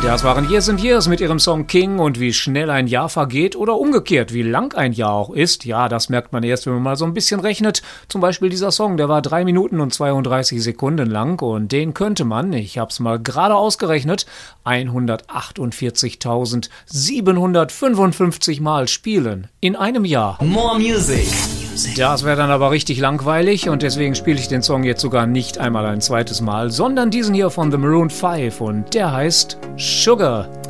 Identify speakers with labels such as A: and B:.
A: Ja, es waren Years and Years mit ihrem Song King, und wie schnell ein Jahr vergeht oder umgekehrt, wie lang ein Jahr auch ist, ja, das merkt man erst, wenn man mal so ein bisschen rechnet. Zum Beispiel dieser Song, der war 3 Minuten und 32 Sekunden lang, und den könnte man, ich hab's mal gerade ausgerechnet, 148.755 Mal spielen in einem Jahr.
B: More Music.
A: Das wäre dann aber richtig langweilig, und deswegen spiele ich den Song jetzt sogar nicht einmal ein zweites Mal, sondern diesen hier von The Maroon 5, und der heißt Sugar.